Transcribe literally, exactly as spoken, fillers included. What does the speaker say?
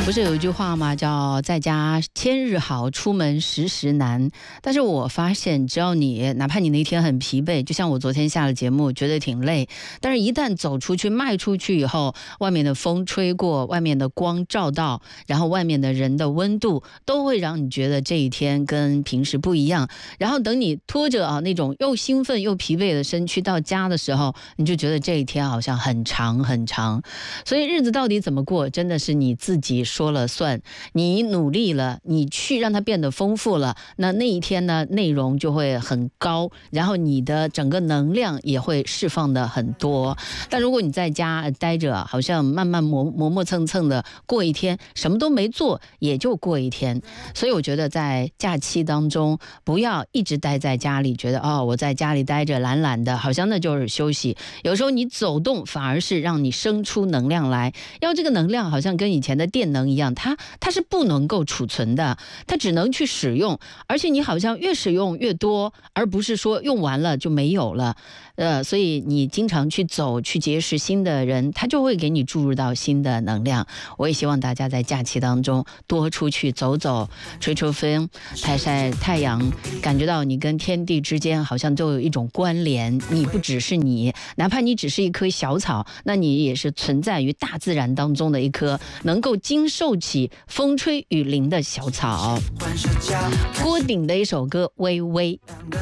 不是有一句话吗？叫在家千日好，出门时时难。但是我发现，只要你哪怕你那天很疲惫，就像我昨天下了节目，觉得挺累，但是一旦走出去、迈出去以后，外面的风吹过，外面的光照到，然后外面的人的温度，都会让你觉得这一天跟平时不一样。然后等你拖着啊那种又兴奋又疲惫的身躯到家的时候，你就觉得这一天好像很长很长。所以日子到底怎么过，真的是你自己说了算。你努力了，你去让它变得丰富了，那那一天呢，内容就会很高，然后你的整个能量也会释放的很多。但如果你在家待着，好像慢慢磨磨磨蹭蹭的过一天，什么都没做，也就过一天。所以我觉得在假期当中，不要一直待在家里，觉得哦，我在家里待着懒懒的，好像那就是休息。有时候你走动反而是让你生出能量来，要这个能量好像跟以前的电能一样，它它是不能够储存的，它只能去使用，而且你好像越使用越多，而不是说用完了就没有了。呃，所以你经常去走，去结识新的人，他就会给你注入到新的能量。我也希望大家在假期当中多出去走走，吹吹风，晒晒太阳，感觉到你跟天地之间好像都有一种关联。你不只是你，哪怕你只是一棵小草，那你也是存在于大自然当中的一棵能够经受起风吹雨淋的小草。郭顶的一首歌《微微》。